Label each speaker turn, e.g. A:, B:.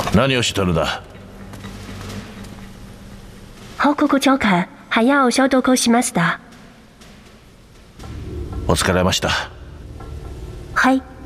A: 何をしてるんだ。
B: 報告長官、部屋を消毒しました。
A: お疲れました。
B: はい。